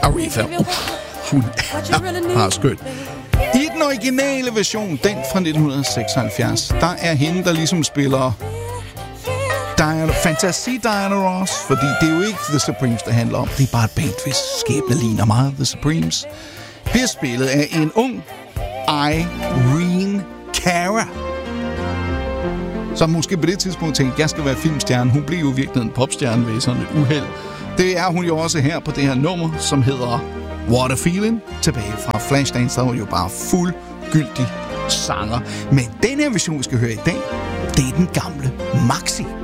Aretha. Hun er bare skøn. I den originale version, den fra 1976, der er hende, der ligesom spiller Fantasy Diana Ross, fordi det er jo ikke The Supremes, der handler om. Det er bare et band, hvis skæbne ligner meget The Supremes. Bliver spillet af en ung Irene Cara, som måske på det tidspunkt tænkte, jeg skal være filmstjerne. Hun blev jo virkelig en popstjerne ved sådan et uheld. Det er hun jo også her på det her nummer, som hedder What a Feeling, tilbage fra Flashdance, der var jo bare fuldgyldig sanger. Men den her version, vi skal høre i dag, det er den gamle Maxi.